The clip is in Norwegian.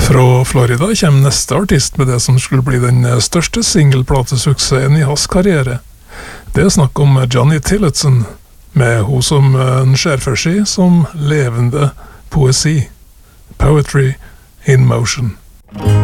Fra Florida kommer neste artist med det som skulle bli den største singelplatesuksessen i hans karriere. Det er snakk om Johnny Tillotson, med hun som en ser for seg som levende poesi. Poetry in motion.